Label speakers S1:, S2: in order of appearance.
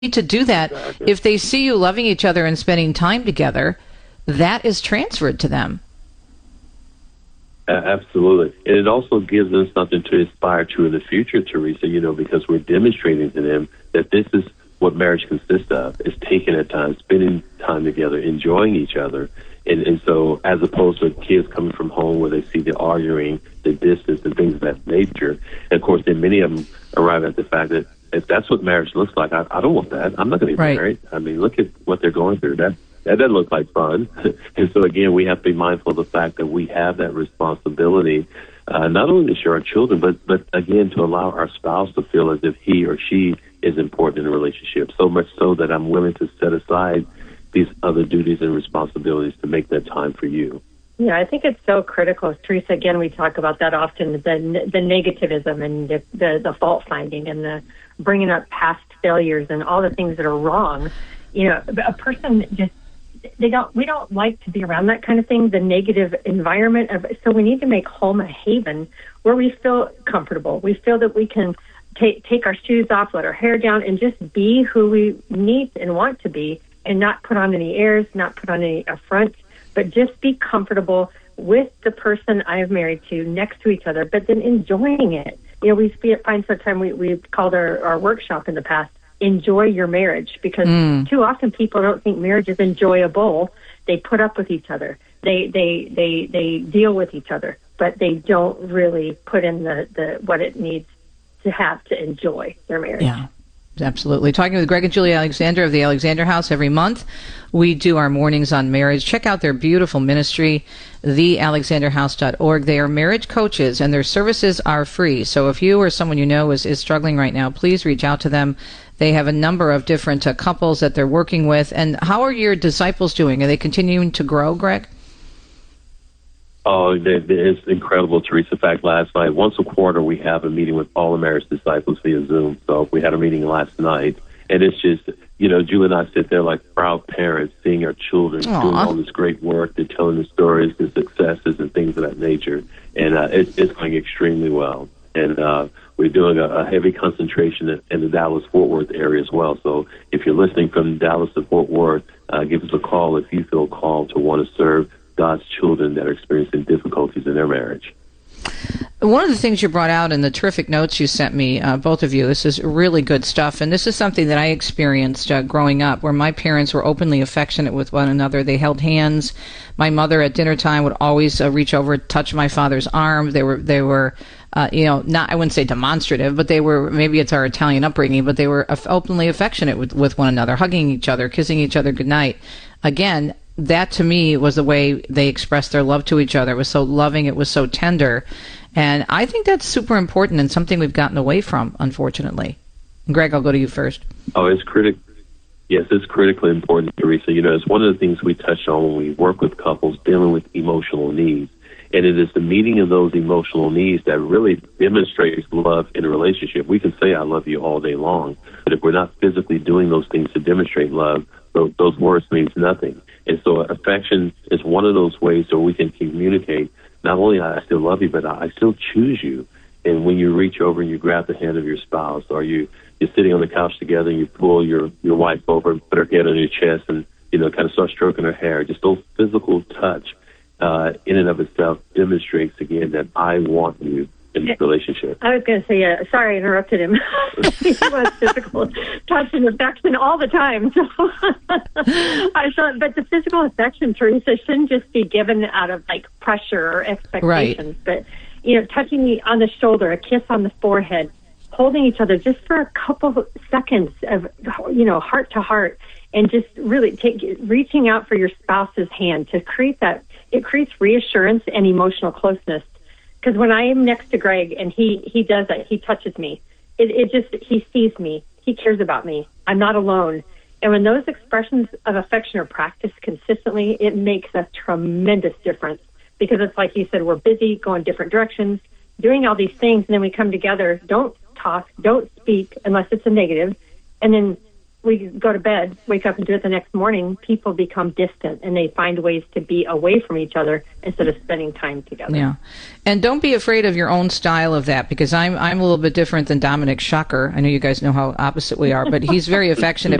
S1: to do that.
S2: Exactly.
S1: If they see you loving each other and spending time together, that is transferred to them.
S2: Absolutely. And it also gives them something to aspire to in the future, Teresa, because we're demonstrating to them that this is what marriage consists of, is taking a time, spending time together, enjoying each other. And so as opposed to kids coming from home where they see the arguing, the distance, and things of that nature. And of course, then many of them arrive at the fact that if that's what marriage looks like, I don't want that. I'm not going to be married. I mean, look at what they're going through. That doesn't look like fun. And so, again, we have to be mindful of the fact that we have that responsibility, not only to share our children, but again, to allow our spouse to feel as if he or she is important in a relationship, so much so that I'm willing to set aside these other duties and responsibilities to make that time for you.
S3: Yeah, I think it's so critical. Teresa, again, we talk about that often, the negativism and the fault finding and the bringing up past failures and all the things that are wrong. A person just, we don't like to be around that kind of thing, the negative environment so we need to make home a haven where we feel comfortable. We feel that we can take our shoes off, let our hair down, and just be who we need and want to be, and not put on any airs, not put on any affront, but just be comfortable with the person I've married to next to each other, but then enjoying it. We find sometimes we've called our workshop in the past, Enjoy Your Marriage, because too often people don't think marriage is enjoyable. They put up with each other. They deal with each other, but they don't really put in the what it needs to have to enjoy their marriage.
S1: Yeah. Absolutely. Talking with Greg and Julie Alexander of the Alexander House every month. We do our mornings on marriage. Check out their beautiful ministry, thealexanderhouse.org. They are marriage coaches, and their services are free. So if you or someone you know is struggling right now, please reach out to them. They have a number of different couples that they're working with. And how are your disciples doing? Are they continuing to grow, Greg?
S2: Oh, it's incredible, Teresa. In fact, last night, once a quarter, we have a meeting with all the marriage disciples via Zoom. So we had a meeting last night, and it's just, Julie and I sit there like proud parents, seeing our children doing all this great work. They're telling the stories, the successes, and things of that nature. And it's going extremely well. And we're doing a heavy concentration in the Dallas-Fort Worth area as well. So if you're listening from Dallas to Fort Worth, give us a call if you feel called to want to serve God's children that are experiencing difficulties in their marriage.
S1: One of the things you brought out in the terrific notes you sent me, both of you, this is really good stuff, and this is something that I experienced growing up, where my parents were openly affectionate with one another. They held hands. My mother at dinner time would always reach over, touch my father's arm. They were not, I wouldn't say demonstrative, but they were, maybe it's our Italian upbringing, but they were openly affectionate with one another, hugging each other, kissing each other goodnight. Again, that to me was the way they expressed their love to each other. It was so loving. It was so tender. And I think that's super important and something we've gotten away from, unfortunately. Greg, I'll go to you first.
S2: Oh, it's Yes, it's critically important, Teresa. It's one of the things we touch on when we work with couples dealing with emotional needs. And it is the meeting of those emotional needs that really demonstrates love in a relationship. We can say, I love you all day long, but if we're not physically doing those things to demonstrate love, those words means nothing. And so affection is one of those ways where we can communicate, not only I still love you, but I still choose you. And when you reach over and you grab the hand of your spouse, or you're sitting on the couch together and you pull your wife over and put her head on your chest and, kind of start stroking her hair, just those physical touch in and of itself demonstrates, again, that I want you in this relationship.
S3: I was going to say, sorry I interrupted him. He wants physical touch and affection all the time. So but the physical affection, Teresa, shouldn't just be given out of pressure or expectations. Right. But, touching me on the shoulder, a kiss on the forehead, holding each other just for a couple seconds of, heart to heart, and just really reaching out for your spouse's hand to create that. It creates reassurance and emotional closeness. Because when I am next to Greg and he does that, he touches me, he sees me, he cares about me. I'm not alone. And when those expressions of affection are practiced consistently, it makes a tremendous difference. Because it's like you said, we're busy, going different directions, doing all these things, and then we come together, don't talk, don't speak unless it's a negative, and then we go to bed, wake up and do it the next morning, people become distant and they find ways to be away from each other instead of spending time together.
S1: Yeah. And don't be afraid of your own style of that, because I'm a little bit different than Dominic Schucker. I know you guys know how opposite we are, but he's very affectionate.